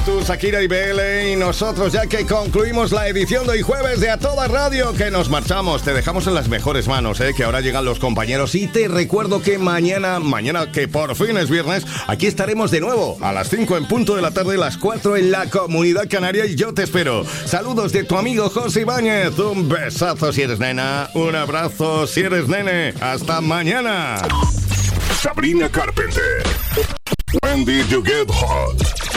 tú, Shakira y BL, y nosotros ya que concluimos la edición de hoy jueves de A Toda Radio, que nos marchamos. Te dejamos en las mejores manos, que ahora llegan los compañeros, y te recuerdo que mañana que por fin es viernes, aquí estaremos de nuevo a las 5 en punto de la tarde, las 4 en la Comunidad Canaria, y yo te espero. Saludos de tu amigo José Ibáñez, un besazo si eres nena, un abrazo si eres nene. Hasta mañana. Sabrina Carpenter. When did you get hot?